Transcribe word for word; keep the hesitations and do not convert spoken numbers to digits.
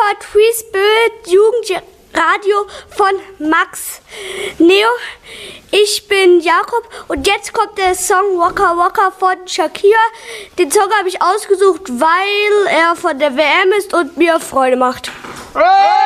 hört Free Spirit Jugendradio von Max Neo. Ich bin Jakob und jetzt kommt der Song Waka Waka von Shakira. Den Song habe ich ausgesucht, weil er von der W M ist und mir Freude macht.